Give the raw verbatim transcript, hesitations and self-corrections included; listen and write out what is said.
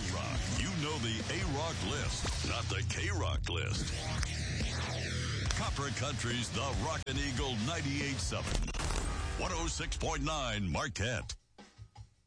A-Rock. You know the A-Rock list, not the K-Rock list. Copper Country's The Rockin' Eagle ninety-eight point seven. one oh six point nine Marquette.